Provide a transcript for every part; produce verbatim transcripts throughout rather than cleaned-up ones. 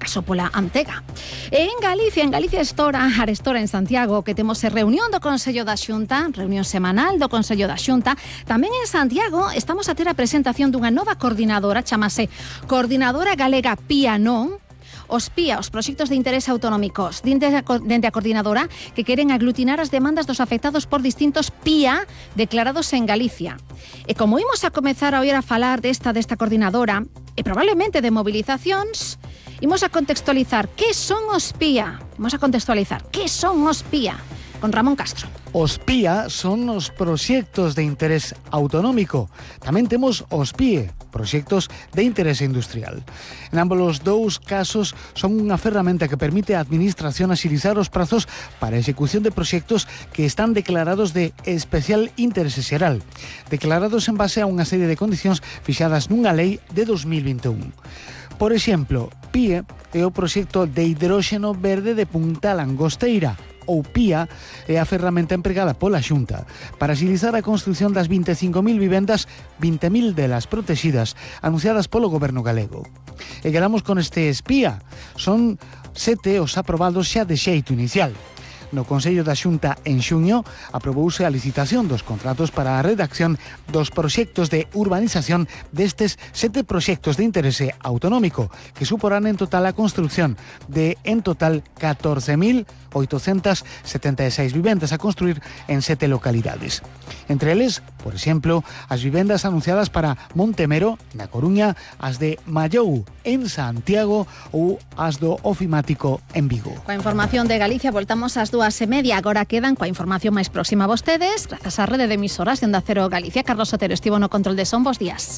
caso pola Antega. E en Galicia, en Galicia Estora, Arestora en Santiago, que temos a reunión do Consello da Xunta, reunión semanal do Consello da Xunta. Tamén en Santiago estamos a ter a presentación dunha nova coordinadora, chamase Coordinadora Galega P I A Non, os P I A, os proxectos de interés autonómicos, dende a coordinadora que queren aglutinar as demandas dos afectados por distintos P I A declarados en Galicia. E como imos a comezar a oír a falar desta desta coordinadora, e probablemente de movilizacións, imos a contextualizar que son os P I A. Imos a contextualizar que son os P I A con Ramón Castro. Os P I A son os proxectos de interés autonómico. Tamén temos os P I E, proxectos de interés industrial. En ambos os dous casos son unha ferramenta que permite á Administración axilizar os prazos para a execución de proxectos que están declarados de especial interese xeral, declarados en base a unha serie de condicións fixadas nunha lei de dos mil vinte e un. Por exemplo, P I E é o proxecto de hidróxeno verde de Punta Langosteira, ou P I A é a ferramenta empregada pola Xunta para axilizar a construción das vinte e cinco mil vivendas, vinte mil delas protegidas, anunciadas polo goberno galego. E quedamos con estes P I A. Son sete os aprobados xa de xeito inicial. No Consello da Xunta en xuño aprobouse a licitación dos contratos para a redacción dos proxectos de urbanización destes sete proxectos de interese autonómico, que suporán en total a construción de, en total, catorce mil oitocentas setenta e seis vivendas a construir en sete localidades. Entre eles, por exemplo, as vivendas anunciadas para Montemero, na Coruña, as de Mallou, en Santiago, ou as do Ofimático, en Vigo. Coa información de Galicia voltamos ás dúas e media. Agora quedan coa información máis próxima a vostedes, grazas á rede de emisoras de Onda Cero Galicia. Carlos Otero estivo no control de son. Bos días.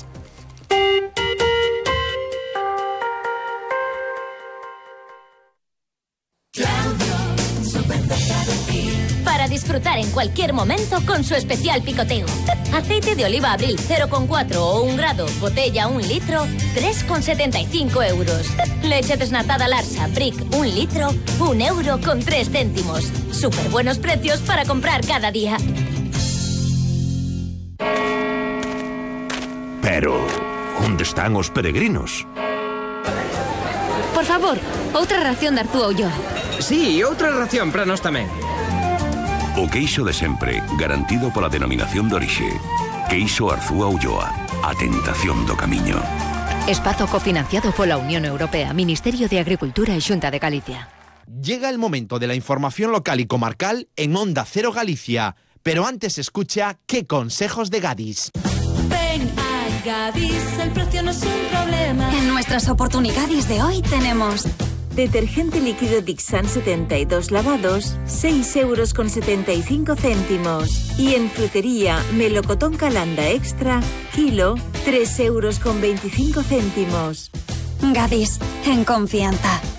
Para disfrutar en cualquier momento con su especial picoteo. Aceite de oliva Abril cero coma cuatro o un grado, botella un litro, tres coma setenta y cinco euros. Leche desnatada Larsa, Brick, un litro, un euro con tres céntimos. Súper buenos precios para comprar cada día. Pero, onde están os peregrinos? Por favor, outra ración de Artúa Ulloa. Sí, outra ración para nós tamén. O queixo de sempre, garantido pola denominación de orixe. Queixo Arzúa Ulloa, a tentación do camiño. Espazo cofinanciado pola Unión Europea, Ministerio de Agricultura e Xunta de Galicia. Llega el momento de la información local y comarcal en Onda Cero Galicia. Pero antes escucha qué consejos de Gadis. Ven a Gadis, el precio no es un problema. En nuestras oportunidades de hoy tenemos detergente líquido Dixan setenta y dos lavados, seis euros con setenta y cinco céntimos. Y en frutería, melocotón Calanda Extra, kilo, tres euros con veinticinco céntimos. Gadis, en confianza.